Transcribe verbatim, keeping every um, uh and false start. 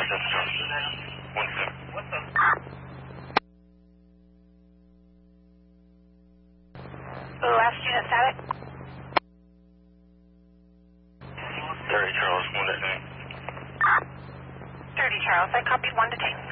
One seven. What's up? Last unit static. thirty Charles, one detain. thirty Charles, I copied one detain.